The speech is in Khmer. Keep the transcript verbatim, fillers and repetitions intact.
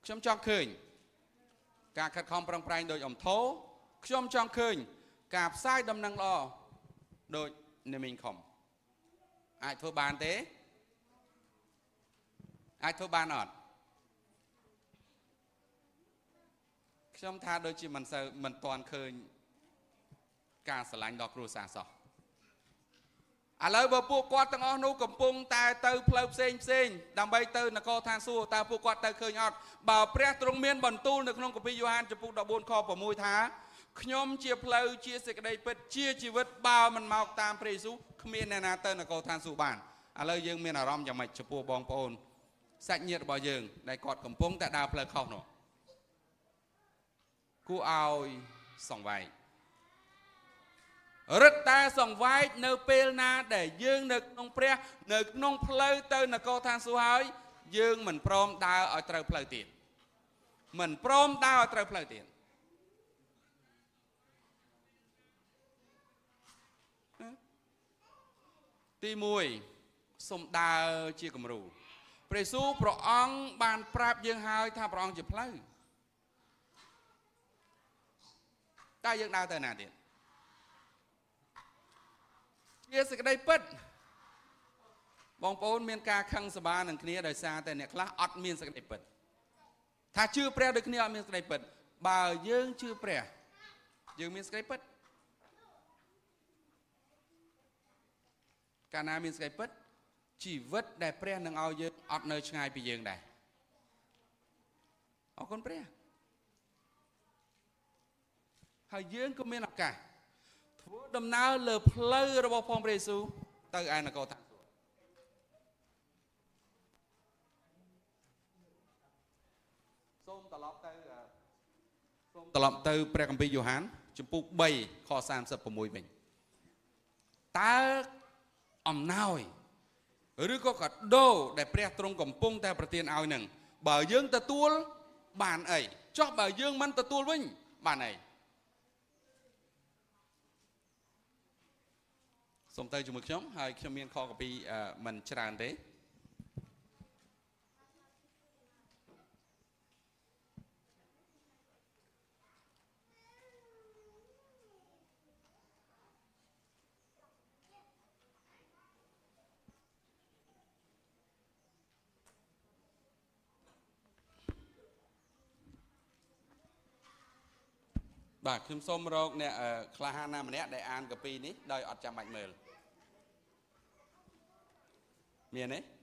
ខ្ញុំចង់ឃើញការខិតខំប្រឹងប្រែងដោយអំថោខ្ញុំចង់ឃើញការផ្សាយដំណឹងល្អដោយអ្នកមីងខំអាចធ្វើបានទេអាចធ្វើបានអត់ខ្ញុំថាដូចជាមិនសូវមិនទាន់ឃើញការស្រឡាញ់ដល់គ្រួសារសោះឥឡូវបើពួកគាត់ទាំងអស់នោះកំពុងតែទៅផ្លូវផ្សេងផ្សេងដើម្បីទៅនគរឋានសួគ៌តើពួកគាត់ទៅឃើញអត់បើព្រះទ្រង់មានបន្ទូលនៅក្នុងគម្ពីរយ៉ូហានចំពុកដប់បួនខ៦ថាខ្ញុំជាផ្លូវជាសេចក្តីពិតជាជីវិតបើមិនមកតាមព្រះយេស៊ូវគ្មានអ្នកណាទៅនគរឋានសួគ៌បានឥឡូវយើងមានអារម្មណ៍យ៉ាងម៉េចចំពោះបងប្អូនសាច់ញាតិរបស់យើងដែលគាត់កំពុងតែដើរផ្លូវខុសនោះគួរឲ្យសង្វេគរឹតតែសង្វេគនៅពេលណាដែលយើងនៅក្នុងព្រះនៅក្នុងផ្លូវទៅនគរឋានសួគ៌ហើយយើងមិនព្រមដើរឲ្យត្រូវផ្លូវទៀតមិនព្រមដើរឲ្យត្រូវផ្លូវទៀតទីមួយសូមដើរជាគំរូព្រះយេស៊ូវព្រះអង្គបានប្រាប់យើងហើយថាព្រះអង្គជាផ្លូវតែយើងដើរទៅណាទៀតជាសេចក្តីពិតបងប្អូនមានការខឹងសម្បានឹងគ្នាដោយសារតែអ្នកខ្លះអត់មានសេចក្តីពិតថាជឿព្រះដូចគ្នាអត់មានសេចក្តីពិតបើយើងជឿព្រះយើងមានសេចក្តីពិតកាលណាមានសេចក្តីពិតជីវិតដែលព្រះនឹងឲ្យយើងអត់នៅឆ្ងាយពីយើងដែរអរគុណព្រះហើយយើងក៏មានឱកាសធ្វើដំណើរលើផ្លូវរបស់ផងព្រះយេស៊ូវទៅឯនគរឋានសួគ៌សូមត្រឡប់ទៅសូមត្រឡប់ទៅព្រះគម្ពីរយ៉ូហានចំពុកបីខសាមសិប៦វិញតើអំណោយឬក៏កាដូដែលព្រះទ្រង់កំពុងតែប្រទានឲ្យនឹងបើយើងទទួលបានអីចុះបើយើងមិនទទួលវិញបានអីសូមទៅជាមួយខ្ញុំហើយខ្ញុំមានខកពីមិនច្រើនទេបាទខ្ញុំសូមរកអ្នកក្លាហានណាម្នាក់ដែលអានកាពីនេះដោយអត់ចាំបាច់មើលមានទេ